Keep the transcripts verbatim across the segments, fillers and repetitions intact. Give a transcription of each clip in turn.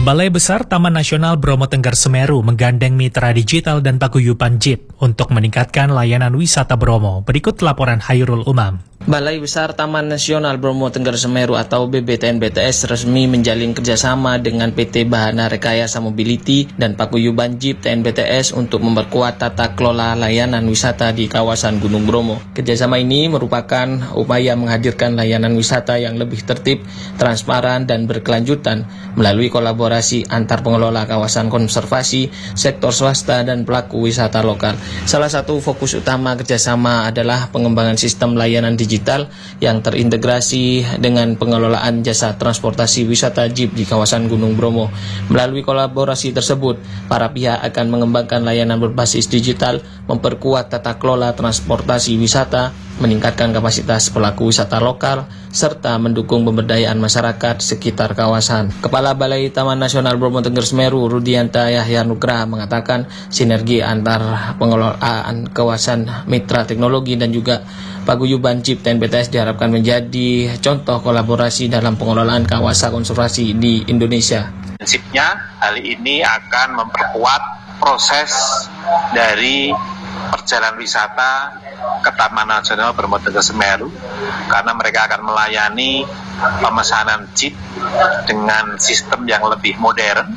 Balai Besar Taman Nasional Bromo Tengger Semeru menggandeng mitra digital dan paguyuban Jeep untuk meningkatkan layanan wisata Bromo. Berikut laporan Hairul Umam. Balai Besar Taman Nasional Bromo Tengger Semeru atau B B T N B T S resmi menjalin kerjasama dengan P T Bahana Rekayasa Mobility dan paguyuban Jeep T N B T S untuk memperkuat tata kelola layanan wisata di kawasan Gunung Bromo. Kerjasama ini merupakan upaya menghadirkan layanan wisata yang lebih tertib, transparan, dan berkelanjutan melalui kolaborasi antar pengelola kawasan konservasi, sektor swasta, dan pelaku wisata lokal. Salah satu fokus utama kerjasama adalah pengembangan sistem layanan digital yang terintegrasi dengan pengelolaan jasa transportasi wisata Jeep di kawasan Gunung Bromo. Melalui kolaborasi tersebut, para pihak akan mengembangkan layanan berbasis digital, memperkuat tata kelola transportasi wisata, meningkatkan kapasitas pelaku wisata lokal, serta mendukung pemberdayaan masyarakat sekitar kawasan. Kepala Balai Taman Nasional Bromo Tengger Semeru, Rudianta Yahya Nugraha, mengatakan sinergi antar pengelolaan kawasan mitra teknologi dan juga paguyuban Jeep T N B T S diharapkan menjadi contoh kolaborasi dalam pengelolaan kawasan konservasi di Indonesia. Prinsipnya, hal ini akan memperkuat proses dari perjalanan wisata ke Taman Nasional Bromo Tengger Semeru, karena mereka akan melayani pemesanan Jeep dengan sistem yang lebih modern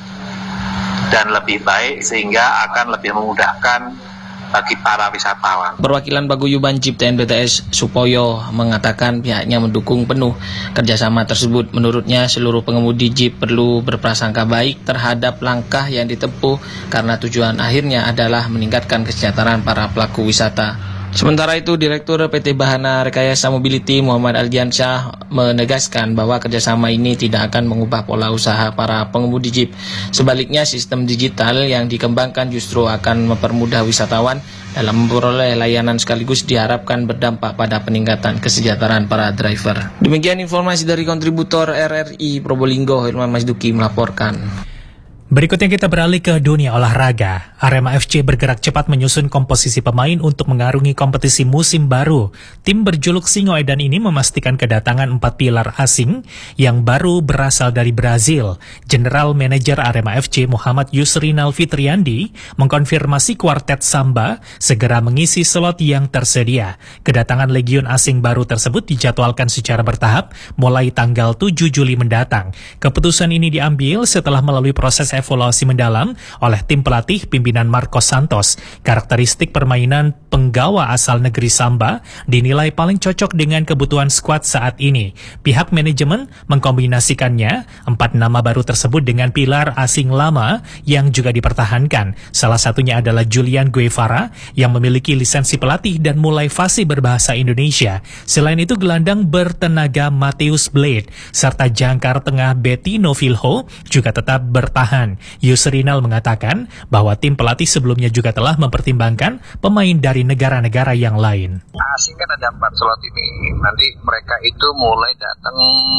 dan lebih baik, sehingga akan lebih memudahkan bagi para wisatawan. Perwakilan paguyuban Jeep T N B T S Supoyo mengatakan pihaknya mendukung penuh kerjasama tersebut. Menurutnya, seluruh pengemudi Jeep perlu berprasangka baik terhadap langkah yang ditempuh karena tujuan akhirnya adalah meningkatkan kesejahteraan para pelaku wisata. Sementara itu, Direktur P T Bahana Rekayasa Mobility Muhammad Aldiansyah menegaskan bahwa kerjasama ini tidak akan mengubah pola usaha para pengemudi Jeep. Sebaliknya, sistem digital yang dikembangkan justru akan mempermudah wisatawan dalam memperoleh layanan, sekaligus diharapkan berdampak pada peningkatan kesejahteraan para driver. Demikian informasi dari kontributor R R I Probolinggo, Hilman Masduki melaporkan. Berikutnya kita beralih ke dunia olahraga. Arema F C bergerak cepat menyusun komposisi pemain untuk mengarungi kompetisi musim baru. Tim berjuluk Singo Edan ini memastikan kedatangan empat pilar asing yang baru berasal dari Brazil. General Manager Arema F C Muhammad Yusrinal Fitriandi mengkonfirmasi kuartet Samba segera mengisi slot yang tersedia. Kedatangan legion asing baru tersebut dijadwalkan secara bertahap mulai tanggal tujuh Juli mendatang. Keputusan ini diambil setelah melalui proses evaluasi mendalam oleh tim pelatih pimpinan Marcos Santos. Karakteristik permainan penggawa asal negeri Samba dinilai paling cocok dengan kebutuhan skuad saat ini. Pihak manajemen mengkombinasikannya empat nama baru tersebut dengan pilar asing lama yang juga dipertahankan. Salah satunya adalah Julian Guevara yang memiliki lisensi pelatih dan mulai fasih berbahasa Indonesia. Selain itu, gelandang bertenaga Mateus Blade serta jangkar tengah Bettino Vilho juga tetap bertahan. Yusrinal mengatakan bahwa tim pelatih sebelumnya juga telah mempertimbangkan pemain dari negara-negara yang lain. Asing kan ada empat slot ini. Nanti mereka itu mulai datang,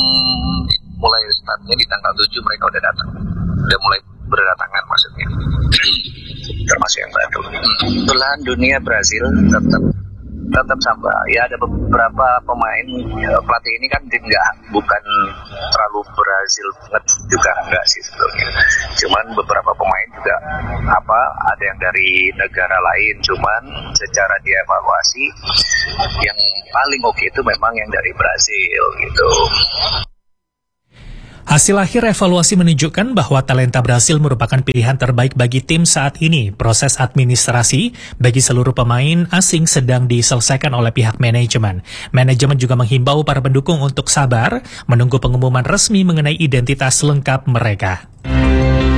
mulai startnya di tanggal tujuh mereka udah datang. Udah mulai berdatangan maksudnya. Termasuk yang baru. Kebetulan dunia Brazil tetap tetap Samba. Ya, ada beberapa pemain ya, pelatih ini kan tim nggak bukan terlalu Brazil banget juga enggak sih sebetulnya. Cuman beberapa pemain juga apa ada yang dari negara lain. Cuman secara dievaluasi yang paling oke itu memang yang dari Brazil gitu. Hasil akhir evaluasi menunjukkan bahwa talenta Brasil merupakan pilihan terbaik bagi tim saat ini. Proses administrasi bagi seluruh pemain asing sedang diselesaikan oleh pihak manajemen. Manajemen juga menghimbau para pendukung untuk sabar menunggu pengumuman resmi mengenai identitas lengkap mereka.